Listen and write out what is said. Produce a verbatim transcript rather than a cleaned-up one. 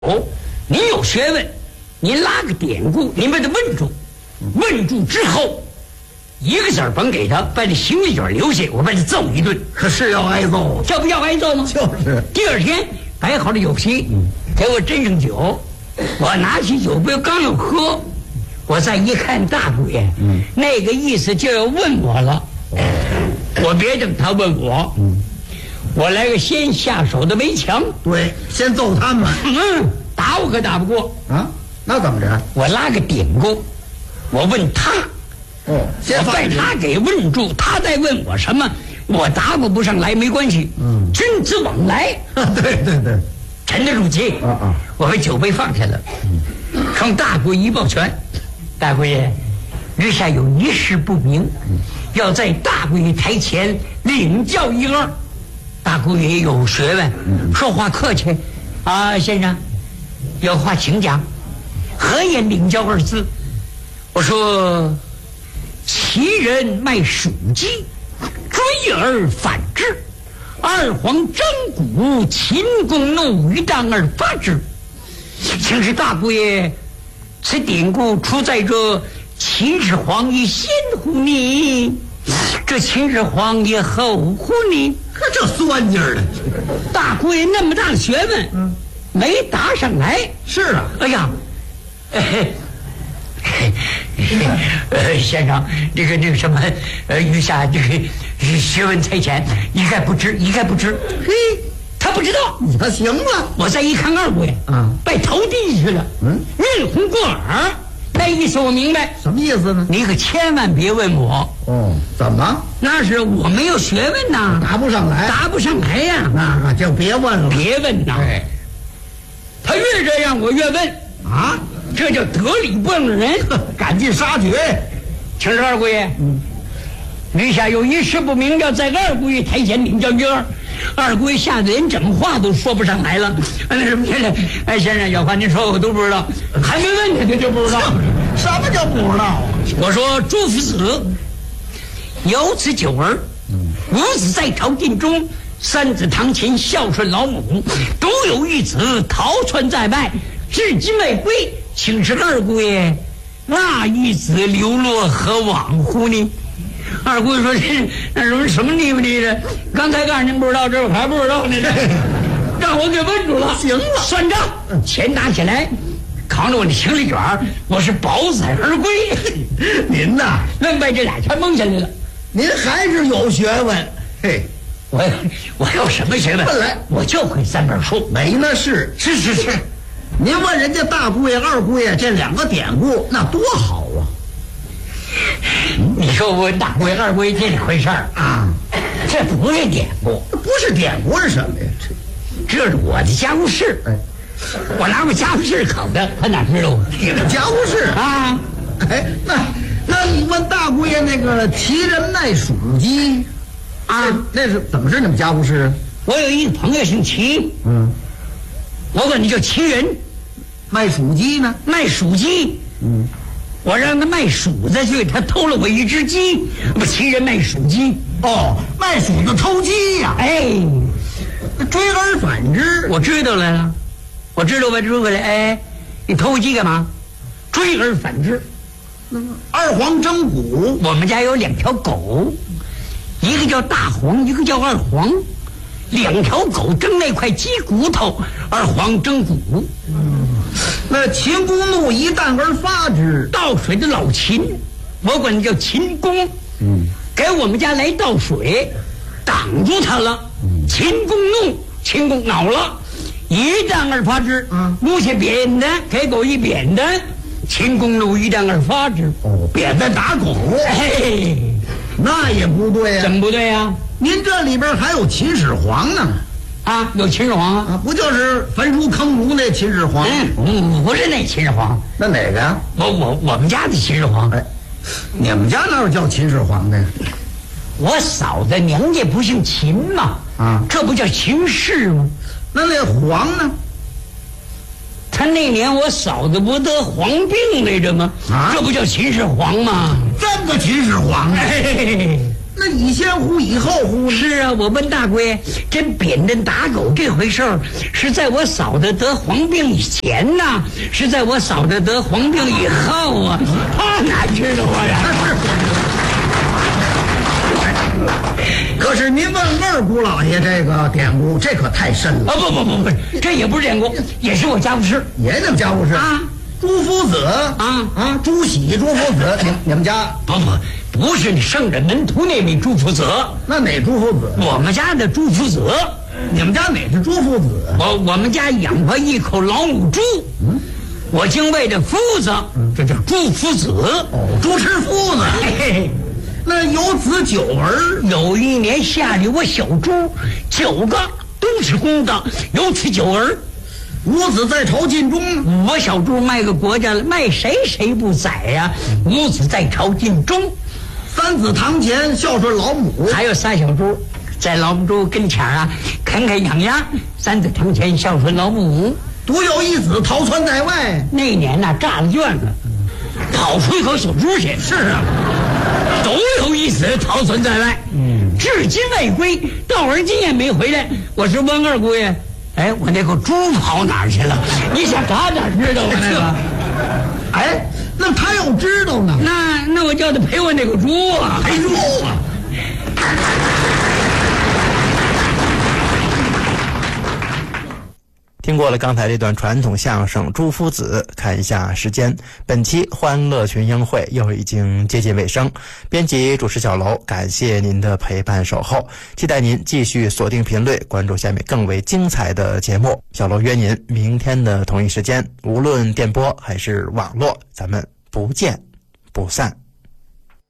哦，你有学问，你拉个典故，你把它问住，问住之后，一个子儿甭给他，把这行李卷留下，我把他揍一顿。 可是要挨揍， 这不要挨揍吗？ 就是。 第二天摆好了酒席，给我斟上酒，我拿起酒杯刚要喝，我再一看大姑爷，嗯，那个意思就要问我了。我别等他问我，嗯，我来个先下手的围墙。 对，先揍他们。 嗯，打我可打不过啊？那怎么着？ 我拉个典故，我问他， 哦，先把他给问住，他再问我什么，我答复不上来没关系。嗯，君子往来。 对对对， 沉得住气。 啊啊！ 我把酒杯放下了，冲大姑爷一抱拳，大姑爷，日下有一事不明，要在大姑爷台前领教一二。大姑爷有学问，说话客气啊，先生，有话请讲。何言领教二字？我说，其人卖属鸡，追而反之，二皇争鼓，秦公怒于丈而发之。请示大姑爷，此典故出在这秦始皇也先乎你，这秦始皇也后乎你。 可这酸劲儿的， 大姑爷那么大的学问，嗯，没答上来。 是啊， 哎呀，哎呃，先生，这个那个什么，呃，余下这个学问在前，一概不知，一概不知。嘿，他不知道。 他行了。 我再一看二姑爷，啊，拜头地去了。嗯，面红过耳，那意思我明白。 什么意思呢？ 你可千万别问我。 哦，怎么？ 那是我没有学问呐， 答不上来， 答不上来呀。 那就别问了， 别问呐。 哎， 他越这样，我越问啊。这叫得理不让人， 赶尽杀绝。 请示二姑爷，嗯，余下有一事不明，要在二姑爷台前领教一二。二姑爷吓得连整话都说不上来了。那什么先生，哎，先生，有话您说我都不知道，还没问他，他就不知道。 什么叫不知道？ 我说朱夫子有此九儿，五子在朝殿中，三子堂前孝顺老母，独有一子逃窜在外，至今未归。请示二姑爷，那一子流落何往乎呢？二姑爷说：“这那什么什么腻不腻的？刚才告诉您不知道，这我还不知道呢，这让我给问住了。 行了， 算账，钱拿起来，扛着我的行李卷，我是保载而归。 您呐， 愣把这俩全蒙下来了。 您还是有学问。嘿， 我我有什么学问？ 本来我就会三本书。 没那事， 是是是。” 您问人家大姑爷、二姑爷这两个典故，那多好啊！ 你说我问大姑爷、二姑爷这两回事儿啊，这不是典故， 不是典故是什么呀？ 这这是我的家务事。哎，我拿我家务事考的，他哪知道？ 家务事啊？ 哎，那那你问大姑爷那个齐人卖属鸡啊，那是怎么是你们家务事？ 我有一个朋友姓齐，嗯，我管他叫齐人。 卖属鸡呢？ 卖属鸡，嗯，我让他卖鼠子去，他偷了我一只鸡，我齐人卖属鸡。 哦，卖鼠子偷鸡呀、啊！ 哎， 追而反之， 我知道来了，我知道我追回来。哎，你偷鸡干嘛？追而反之。 二黄争骨， 我们家有两条狗，一个叫大黄，一个叫二黄。两条狗争那块鸡骨头，二黄争骨。嗯， 那秦公怒一旦而发之， 倒水的老秦，我管他叫秦公。嗯，给我们家来倒水，挡住他了。嗯，秦公怒，秦公恼了，一旦而发之。嗯，木下扁担，给狗一扁担，秦公怒一旦而发之。 哦，扁担打狗， 嘿， 那也不对呀、啊。 怎么不对呀、啊？ 您这里边还有秦始皇呢， 啊，有秦始皇啊， 不就是焚书坑儒那秦始皇？ 嗯，不是那秦始皇， 那哪个呀？ 我我我们家的秦始皇。 哎，你们家哪有叫秦始皇的？ 我嫂子娘家不姓秦吗？啊，这不叫秦氏吗？ 那那皇呢？ 他那年我嫂子不得黄病来着吗？啊，这不叫秦始皇吗？ 这个秦始皇， 哎， 那你先呼，以后呼。 是啊，我问大贵，这扁担打狗这回事儿，是在我嫂子得黄病以前呢，是在我嫂子得黄病以后啊？他哪知道啊呀？ 可是您问二姑老爷这个典故，这可太深了。 啊不不不不，这也不是典故，也是我家务事。 也你们家务事啊？ 朱夫子啊啊，朱喜朱夫子，你你们家不不不是你圣人门徒那位朱夫子， 那哪朱夫子？ 我们家的朱夫子。 你们家哪是朱夫子？ 我我们家养活一口老母猪，嗯，我敬畏的夫子，这叫朱夫子。 哦，朱吃夫子。 嘿嘿， 那有子九儿， 有一年下里我小猪九个都是公的，有此九儿。 五子在朝尽忠， 我小猪卖个国家了，卖谁谁不宰呀、啊？五子在朝尽忠， 三子堂前孝顺老母， 还有仨小猪在老母猪跟前啊，啃啃养养。三子堂前孝顺老母， 独有一子逃窜在外。 那年呐，炸了圈了，跑出一口小猪去。 是啊， 都有一子逃窜在外，嗯，至今未归，到而今也没回来。我是问二姑爷。哎，我那个猪跑哪儿去了？你想他哪知道啊？那个， 哎，那他要知道呢？ 那那我叫他赔我那个猪啊， 赔猪啊！ 听过了刚才这段传统相声《朱夫子》，看一下时间，本期欢乐群英会又已经接近尾声。编辑主持小楼，感谢您的陪伴守候，期待您继续锁定频率，关注下面更为精彩的节目。小楼约您明天的同一时间，无论电波还是网络，咱们不见不散。